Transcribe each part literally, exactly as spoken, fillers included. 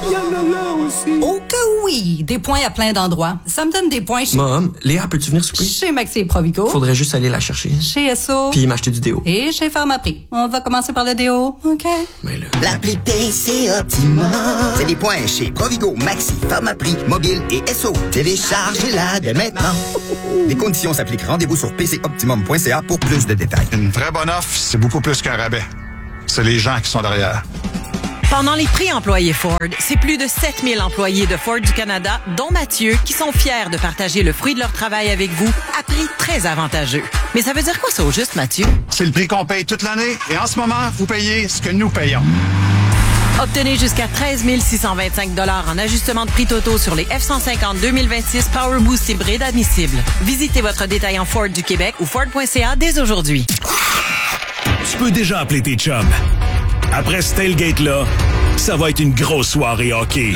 Il y en a là aussi. Oh que oui! Des points à plein d'endroits. Ça me donne des points chez... Mom, Léa, peux-tu venir souper? Chez Maxi et Provigo. Faudrait juste aller la chercher. Chez S O. Puis m'acheter du déo. Et chez Pharmaprix. On va commencer par le déo, OK? Mais là... L'appli P C Optimum. C'est des points chez Provigo, Maxi, Pharmaprix, Mobile et S O. Téléchargez-la dès maintenant. Les conditions s'appliquent. Rendez-vous sur p c optimum point c a pour plus de détails. Une très bonne offre, c'est beaucoup plus qu'un rabais. C'est les gens qui sont derrière. Pendant les prix employés Ford, c'est plus de sept mille employés de Ford du Canada, dont Mathieu, qui sont fiers de partager le fruit de leur travail avec vous à prix très avantageux. Mais ça veut dire quoi ça au juste, Mathieu? C'est le prix qu'on paye toute l'année et en ce moment, vous payez ce que nous payons. Obtenez jusqu'à treize mille six cent vingt-cinq dollars en ajustement de prix totaux sur les F cent cinquante deux mille vingt-six Power Boost hybride admissibles. Visitez votre détaillant Ford du Québec ou Ford point c a dès aujourd'hui. Tu peux déjà appeler tes chums. Après ce tailgate-là, ça va être une grosse soirée hockey.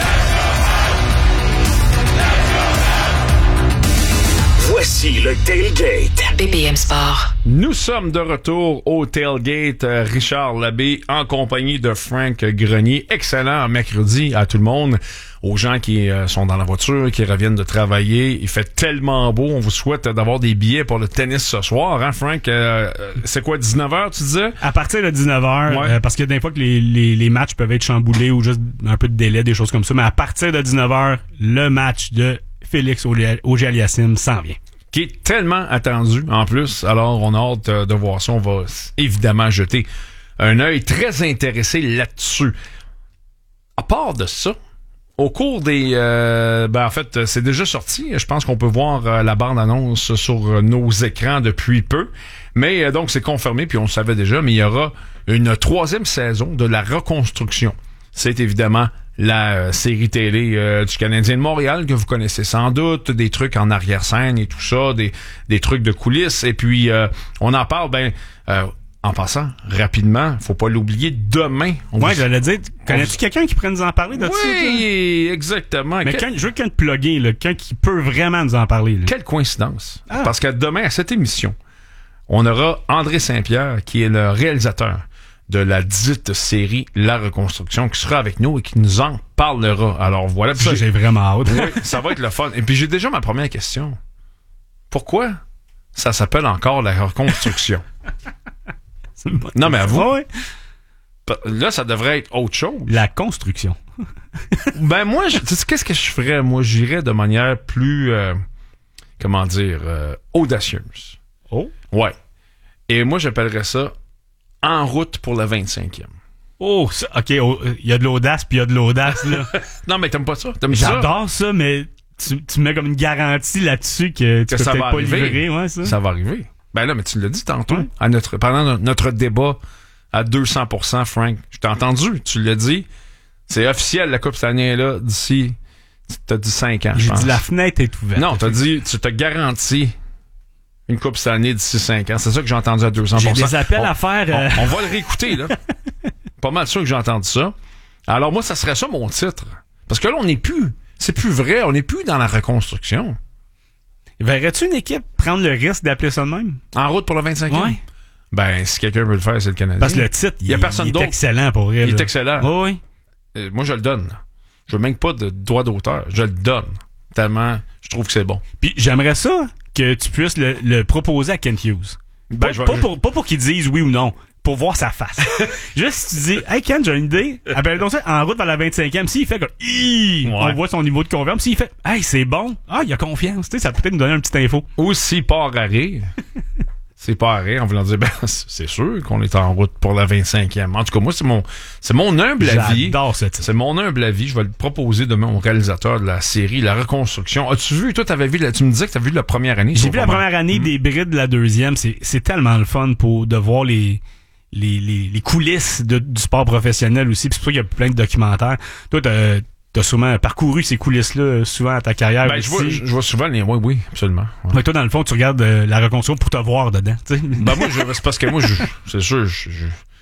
Voici le tailgate. B P M Sport. Nous sommes de retour au tailgate. Euh, Richard Labbé en compagnie de Frank Grenier. Excellent mercredi à tout le monde. Aux gens qui euh, sont dans la voiture, qui reviennent de travailler. Il fait tellement beau. On vous souhaite d'avoir des billets pour le tennis ce soir. Hein, Frank? Euh, c'est quoi, dix-neuf heures, tu disais? À partir de dix-neuf heures, ouais. euh, parce que des fois que les, les, les matchs peuvent être chamboulés ou juste un peu de délai, des choses comme ça. Mais à partir de dix-neuf heures, le match de Félix Auger-Aliassime s'en vient. Qui est tellement attendu, en plus. Alors, on a hâte de voir ça. On va évidemment jeter un œil très intéressé là-dessus. À part de ça, au cours des... Euh, ben en fait, c'est déjà sorti. Je pense qu'on peut voir euh, la bande-annonce sur euh, nos écrans depuis peu. Mais euh, donc, c'est confirmé, puis on le savait déjà, mais il y aura une troisième saison de la reconstruction. C'est évidemment la euh, série télé euh, du Canadien de Montréal que vous connaissez sans doute, des trucs en arrière-scène et tout ça, des, des trucs de coulisses. Et puis, euh, on en parle, ben... Euh, en passant, rapidement, faut pas l'oublier, demain... On ouais, vous... j'allais dire, connais-tu quelqu'un qui pourrait nous en parler de ça? Oui, exactement. Mais Quel... quand, je veux quelqu'un de plugué, là, quelqu'un qui peut vraiment nous en parler. Là. Quelle coïncidence. Ah. Parce que demain, à cette émission, on aura André Saint-Pierre, qui est le réalisateur de la dite série La Reconstruction, qui sera avec nous et qui nous en parlera. Alors voilà. Ça, j'ai... j'ai vraiment hâte. Oui, ça va être le fun. Et puis j'ai déjà ma première question. Pourquoi ça s'appelle encore La Reconstruction? Non, mais à vous. Ouais. Là, ça devrait être autre chose. La construction. Ben, moi, je, tu sais, qu'est-ce que je ferais? Moi, j'irais de manière plus, euh, comment dire, euh, audacieuse. Oh? Ouais. Et moi, j'appellerais ça En route pour la vingt-cinquième. Oh, ça, OK, il oh, y a de l'audace, puis il y a de l'audace, là. Non, mais t'aimes pas ça? T'aimes J'adore ça, ça mais tu, tu mets comme une garantie là-dessus que tu que peux ça peut-être va pas arriver. livrer. Ouais, ça. ça va arriver. Ben là, mais tu l'as dit tantôt, ouais. à notre, pendant notre débat à deux cents pour cent, Frank. Je t'ai entendu, tu l'as dit. C'est officiel, la Coupe cette année-là, d'ici, t'as dit cinq ans, je J'ai pense. dit la fenêtre est ouverte. Non, t'as dit, tu t'as garanti une Coupe cette année d'ici cinq ans. C'est ça que j'ai entendu à deux cents pour cent. J'ai des appels on, à faire. Euh... On, on va le réécouter, là. Pas mal sûr que j'ai entendu ça. Alors moi, ça serait ça mon titre. Parce que là, on n'est plus, c'est plus vrai, on n'est plus dans la reconstruction. Verrais-tu une équipe prendre le risque d'appeler ça de même? En route pour le vingt-cinquième? Ouais. Ben, si quelqu'un veut le faire, c'est le Canadien. Parce que le titre, il, y a personne il est d'autre. excellent pour vrai. Il là. est excellent. Oh, oui. Euh, moi, je le donne. Je veux même pas de droit d'auteur. Je le donne. Tellement, je trouve que c'est bon. Puis j'aimerais ça que tu puisses le, le proposer à Kent Hughes. Ben, pas, je vais, pas, je... pour, pas pour qu'il dise oui ou non. Pour voir sa face. Juste si tu dis, hey Ken, j'ai une idée. Appelle donc ça en route vers la vingt-cinquième. S'il fait comme, ouais. On voit son niveau de confiance. S'il fait, hey, c'est bon. Ah, il a confiance. Tu sais, ça peut peut-être nous donner une petite info. Ou s'il part à rire. C'est pas à rire en voulant dire, ben, c'est sûr qu'on est en route pour la vingt-cinquième. En tout cas, moi, c'est mon, c'est mon humble avis. J'adore ce titre. C'est mon humble avis. Je vais le proposer demain au réalisateur de la série, La Reconstruction. As-tu vu, toi, t'avais vu, la, tu me disais que t'avais vu la première année. J'ai vu la première année, mmh. des brides de la deuxième. C'est, c'est tellement le fun pour, de voir les, Les, les, les coulisses de, du sport professionnel aussi. Puis c'est pour ça qu'il y a plein de documentaires. Toi, t'as, t'as sûrement parcouru ces coulisses-là souvent à ta carrière ben, aussi. Je vois, je, je vois souvent les... Oui, oui, absolument. Ouais. Mais toi, dans le fond, tu regardes euh, la reconstruction pour te voir dedans. T'sais. Ben moi, je, c'est parce que moi, je, c'est sûr, je,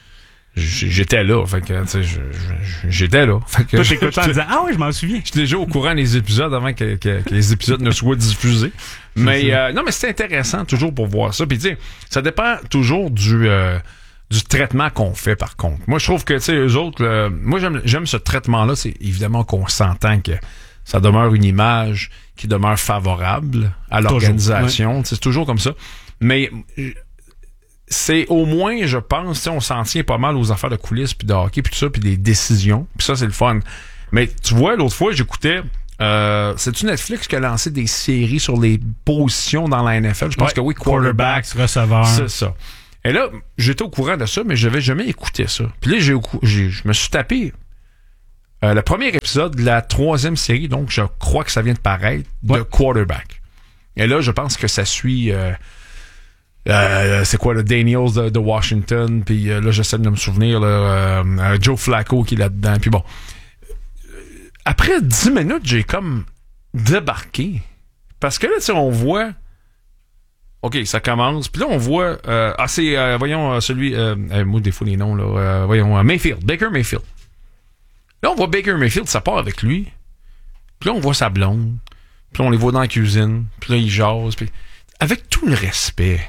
je, j'étais là. Fait que, tu sais, je, je, j'étais là. Fait que, toi, t'écoutes en disant, ah oui, je m'en souviens. J'étais déjà au courant des épisodes avant que, que, que les épisodes ne soient diffusés. Mais euh, non, mais c'est intéressant toujours pour voir ça. Puis tu sais, ça dépend toujours du... Euh, du traitement qu'on fait, par contre. Moi, je trouve que, tu sais, eux autres, là, moi, j'aime, j'aime ce traitement-là. C'est évidemment qu'on s'entend que ça demeure une image qui demeure favorable à l'organisation. Toujours, ouais. C'est toujours comme ça. Mais c'est au moins, je pense, on s'en tient pas mal aux affaires de coulisses, puis de hockey, puis tout ça, puis des décisions. Puis ça, c'est le fun. Mais tu vois, l'autre fois, j'écoutais... Euh, c'est-tu Netflix qui a lancé des séries sur les positions dans la N F L? Je pense ouais, que oui, quarterback, receveur. C'est ça. Et là, j'étais au courant de ça, mais je n'avais jamais écouté ça. Puis là, j'ai, j'ai, je me suis tapé euh, le premier épisode de la troisième série, donc je crois que ça vient de paraître, ouais. de quarterback. Et là, je pense que ça suit... Euh, Euh, c'est quoi le Daniels de, de Washington, puis euh, là j'essaie de me souvenir là, euh, Joe Flacco qui est là-dedans, puis bon après dix minutes j'ai comme débarqué parce que là tu sais on voit ok ça commence puis là on voit euh, ah c'est euh, voyons celui euh, euh, moi des fois les noms là euh, voyons euh, Mayfield, Baker Mayfield, là on voit Baker Mayfield, ça part avec lui, puis là on voit sa blonde, puis là on les voit dans la cuisine, puis là ils jasent, puis avec tout le respect,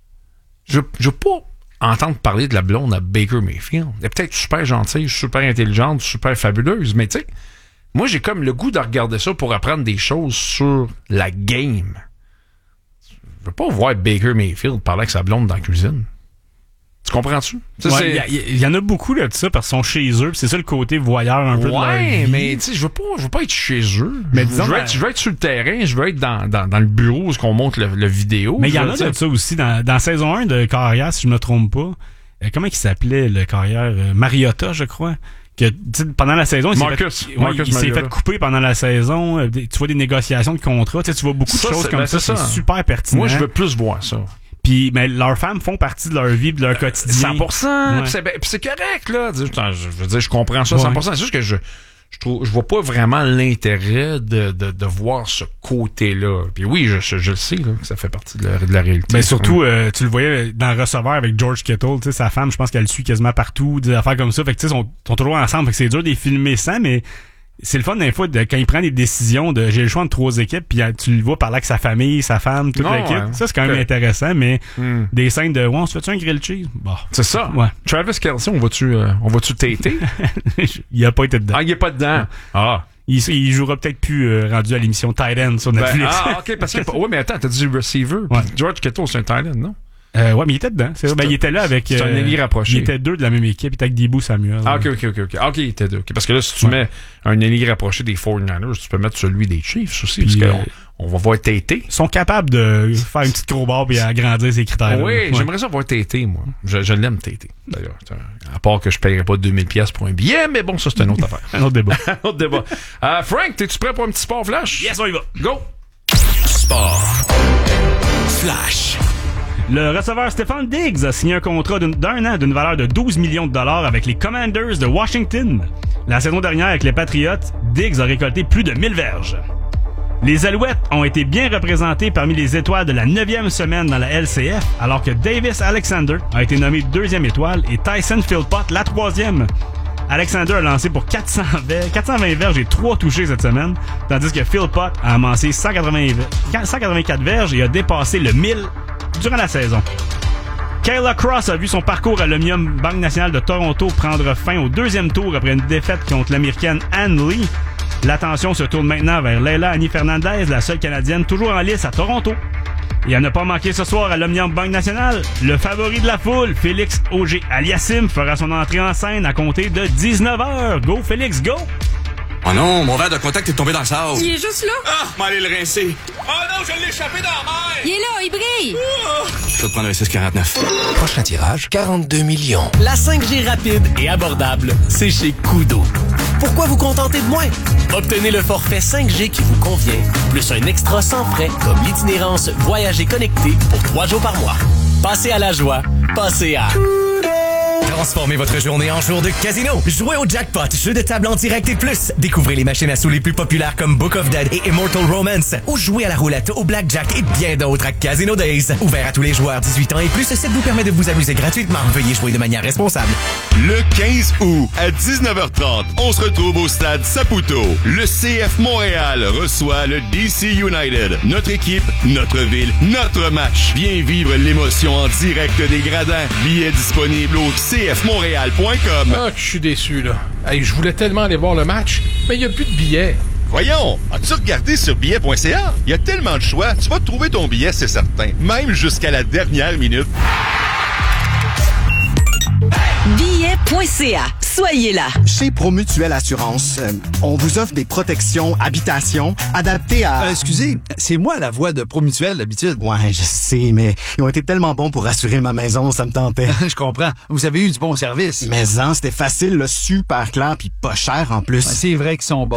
Je je veux pas entendre parler de la blonde à Baker Mayfield. Elle est peut-être super gentille, super intelligente, super fabuleuse, mais tu sais, moi j'ai comme le goût de regarder ça pour apprendre des choses sur la game. Je veux pas voir Baker Mayfield parler avec sa blonde dans la cuisine. Tu comprends-tu? Il ouais, y, y en a beaucoup là, de ça parce qu'ils sont chez eux, c'est ça le côté voyeur un peu ouais, de leur vie. Mais tu sais, je veux pas, je veux pas être chez eux. Mais je, disons, je, veux être, je veux être sur le terrain, je veux être dans, dans, dans le bureau où on monte le, le vidéo. Mais il y en a de ça aussi dans, dans saison un de Carrière, si je me trompe pas. Euh, comment il s'appelait le Carrière? Euh, Mariota, je crois. Que pendant la saison, il Marcus, s'est fait, Marcus ouais, il s'est fait couper pendant la saison. Euh, tu vois des négociations de contrats, tu vois beaucoup de ça, choses comme ben ça, c'est, c'est super pertinent. Moi, je veux plus voir ça. Puis mais leurs femmes font partie de leur vie, de leur quotidien. cent pour cent. Ouais. Pis c'est, ben, pis c'est correct là. Je veux dire, je comprends ça cent pour cent. Ouais. C'est juste que je je trouve je vois pas vraiment l'intérêt de de, de voir ce côté-là. Puis oui, je, je je le sais là que ça fait partie de la, de la réalité. Mais surtout, euh, tu le voyais dans le receveur avec George Kittle, tu sais, sa femme, je pense qu'elle le suit quasiment partout, des affaires comme ça. Fait que tu sais, sont, sont toujours ensemble. Fait que c'est dur de les filmer sans, mais c'est le fun des fois de, quand il prend des décisions de j'ai le choix de trois équipes puis tu le vois parler avec sa famille, sa femme, toute non, l'équipe. Ouais. Ça c'est quand même okay. intéressant, mais mm. des scènes de ouais, on se fait-tu un grilled cheese? Bah. C'est ça. Ouais. Travis Kelce, on va-tu euh, on va-tu t'aider? Il a pas été dedans. Ah, il est pas dedans. Ouais. Ah. Il, il jouera peut-être plus euh, rendu à l'émission Tight End sur Netflix. Ben, ah, ok, parce que ouais, mais attends, t'as dit receiver. Ouais. George Kittle, c'est un Tight End, non? Euh, ouais, mais il était dedans. C'est ben, il était là avec. C'est euh, un ailier rapproché. Il était deux de la même équipe. Il était avec Deebo Samuel. Ah, ok, ok, ok, ok. Ok, il était deux. Okay. Parce que là, si tu ouais. mets un ailier rapproché des forty-niners, tu peux mettre celui des Chiefs aussi. Puis, parce euh, qu'on on va voir Tété. Ils sont capables de faire une petite crowbar et agrandir ses critères. Oui, ouais. J'aimerais ça voir Tété, moi. Je, je l'aime, Tété, d'ailleurs. À part que je paierais pas deux mille dollars pour un billet, mais bon, ça, c'est une autre affaire. Un autre débat. un autre débat. Euh, Frank, t'es-tu prêt pour un petit sport flash? Yes, on y va. Go! Sport flash. Le receveur Stefon Diggs a signé un contrat d'un an d'une valeur de douze millions de dollars avec les Commanders de Washington. La saison dernière, avec les Patriots, Diggs a récolté plus de mille verges. Les Alouettes ont été bien représentés parmi les étoiles de la neuvième semaine dans la L C F, alors que Davis Alexander a été nommé deuxième étoile et Tyson Philpott la troisième. Alexander a lancé pour quatre cent vingt verges et trois touchés cette semaine, tandis que Philpott a amassé cent quatre-vingt-quatre verges et a dépassé le mille durant la saison. Kayla Cross a vu son parcours à l'Omnium Banque Nationale de Toronto prendre fin au deuxième tour après une défaite contre l'Américaine Ann Lee. L'attention se tourne maintenant vers Leila Annie Fernandez, la seule Canadienne toujours en lice à Toronto. Et à ne pas manquer ce soir à l'Omnium Banque Nationale, le favori de la foule, Félix Auger-Aliassime, fera son entrée en scène à compter de dix-neuf heures. Go Félix, go! Oh non, mon verre de contact est tombé dans le sable. Il est juste là. Ah, m'allez le rincer. Oh non, je l'ai échappé dans la mer. Il est là, il brille. Oh. Je vais te prendre un six quarante-neuf. Prochain tirage, quarante-deux millions. La cinq G rapide et abordable, c'est chez Koodo. Pourquoi vous contenter de moins? Obtenez le forfait cinq G qui vous convient, plus un extra sans frais, comme l'itinérance Voyager connecté pour trois jours par mois. Passez à la joie, passez à... Transformez votre journée en jour de casino. Jouez au jackpot, jeu de table en direct et plus. Découvrez les machines à sous les plus populaires comme Book of Dead et Immortal Romance. Ou jouez à la roulette, au blackjack et bien d'autres à Casino Days. Ouvert à tous les joueurs dix-huit ans et plus, ce site vous permet de vous amuser gratuitement. Veuillez jouer de manière responsable. Le quinze août, à dix-neuf heures trente, on se retrouve au stade Saputo. Le C F Montréal reçoit le D C United. Notre équipe, notre ville, notre match. Viens vivre l'émotion en direct des gradins. Billets disponibles au c f montréal point com. Ah, je suis déçu, là. Hey, je voulais tellement aller voir le match, mais il n'y a plus de billets. Voyons, as-tu regardé sur billet point c a? Il y a tellement de choix, tu vas trouver ton billet, c'est certain. Même jusqu'à la dernière minute. billet point c a. Soyez là. Chez Promutuelle Assurance, euh, on vous offre des protections habitation adaptées à... Euh, excusez, c'est moi la voix de Promutuelle d'habitude. Ouais, je sais, mais ils ont été tellement bons pour assurer ma maison, ça me tentait. Je comprends. Vous avez eu du bon service. Mais hein, c'était facile, là, super clair, puis pas cher en plus. Ouais, c'est vrai qu'ils sont bons.